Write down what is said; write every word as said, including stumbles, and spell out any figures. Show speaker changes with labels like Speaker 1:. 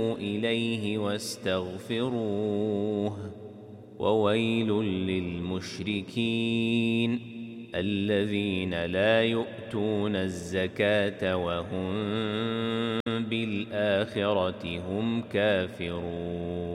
Speaker 1: إليه واستغفروه وويل للمشركين الذين لا يؤتون الزكاة وهم بالآخرة هم كافرون.